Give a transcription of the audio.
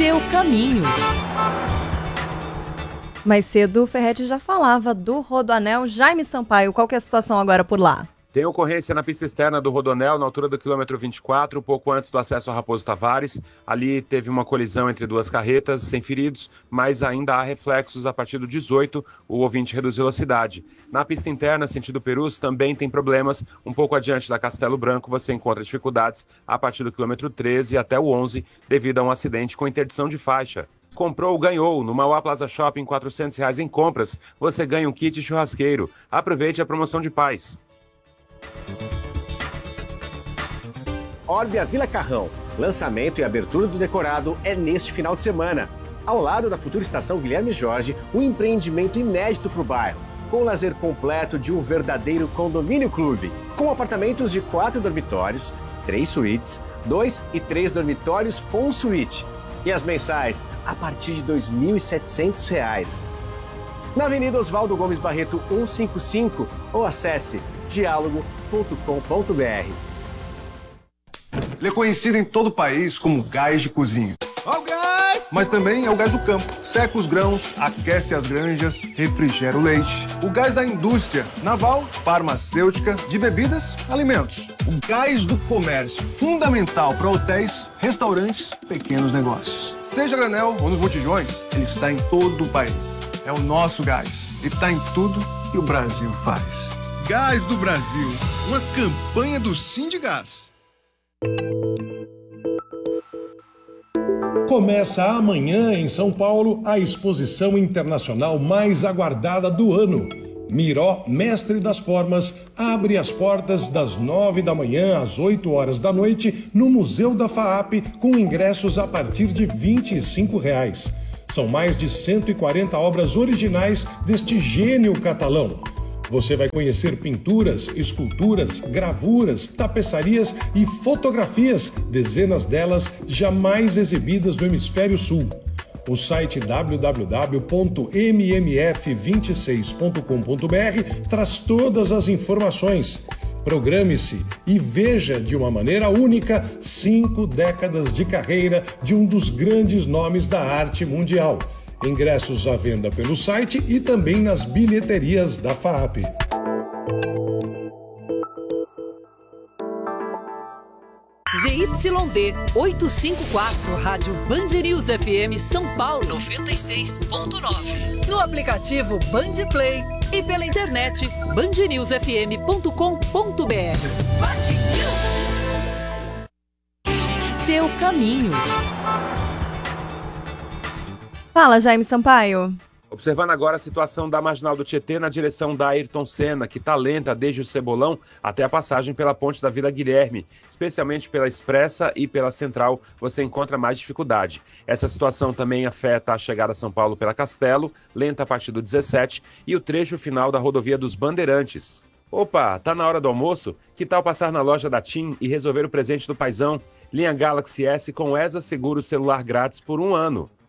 Seu caminho. Mais cedo, o Ferretti já falava do Rodoanel. Jaime Sampaio, qual que é a situação agora por lá? Tem ocorrência na pista externa do Rodoanel, na altura do quilômetro 24, pouco antes do acesso a Raposo Tavares. Ali teve uma colisão entre duas carretas, sem feridos, mas ainda há reflexos a partir do 18, o ouvinte reduz velocidade. Na pista interna, sentido Perus, também tem problemas. Um pouco adiante da Castelo Branco, você encontra dificuldades a partir do quilômetro 13 até o 11, devido a um acidente com interdição de faixa. Comprou, ganhou. No Mauá Plaza Shopping, R$400 em compras, você ganha um kit churrasqueiro. Aproveite a promoção de paz. Orbia Vila Carrão. Lançamento e abertura do decorado é neste final de semana. Ao lado da futura estação Guilherme Jorge, um empreendimento inédito para o bairro, com o lazer completo de um verdadeiro condomínio clube, com apartamentos de 4 dormitórios, 3 suítes, 2 e 3 dormitórios com suíte. E as mensais a partir de R$ 2.700. Na Avenida Oswaldo Gomes Barreto 155 ou acesse dialogo.com.br. Ele é conhecido em todo o país como gás de cozinha. Ó o gás! Mas também é o gás do campo. Seca os grãos, aquece as granjas, refrigera o leite. O gás da indústria naval, farmacêutica, de bebidas, alimentos. O gás do comércio, fundamental para hotéis, restaurantes, pequenos negócios. Seja granel ou nos botijões, ele está em todo o país. É o nosso gás e está em tudo que o Brasil faz. Gás do Brasil, uma campanha do Sindigás. Começa amanhã em São Paulo a exposição internacional mais aguardada do ano. Miró, Mestre das Formas, abre as portas das 9 da manhã às 8 horas da noite no Museu da FAAP com ingressos a partir de R$ 25. São mais de 140 obras originais deste gênio catalão. Você vai conhecer pinturas, esculturas, gravuras, tapeçarias e fotografias, dezenas delas jamais exibidas no Hemisfério Sul. O site www.mmf26.com.br traz todas as informações. Programe-se e veja de uma maneira única 5 décadas de carreira de um dos grandes nomes da arte mundial. Ingressos à venda pelo site e também nas bilheterias da FAAP. ZYD 854, Rádio Band News FM São Paulo 96.9. No aplicativo Band Play e pela internet bandnewsfm.com.br. Seu caminho. Fala, Jaime Sampaio. Observando agora a situação da Marginal do Tietê na direção da Ayrton Senna, que está lenta desde o Cebolão até a passagem pela ponte da Vila Guilherme. Especialmente pela Expressa e pela Central, você encontra mais dificuldade. Essa situação também afeta a chegada a São Paulo pela Castelo, lenta a partir do 17, e o trecho final da rodovia dos Bandeirantes. Opa, tá na hora do almoço? Que tal passar na loja da TIM e resolver o presente do paizão? Linha Galaxy S com ESA Seguro celular grátis por 1 ano.